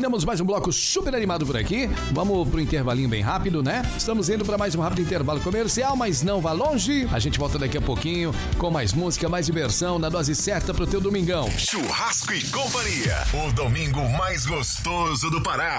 Terminamos mais um bloco super animado por aqui. Vamos pro intervalinho bem rápido, né? Estamos indo para mais um rápido intervalo comercial, mas não vá longe. A gente volta daqui a pouquinho com mais música, mais diversão, na dose certa pro teu domingão. Churrasco e Companhia, o domingo mais gostoso do Pará.